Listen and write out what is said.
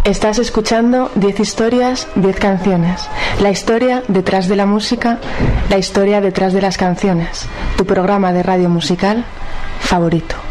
Estás escuchando 10 historias, 10 canciones. La historia detrás de la música, la historia detrás de las canciones. Tu programa de radio musical favorito.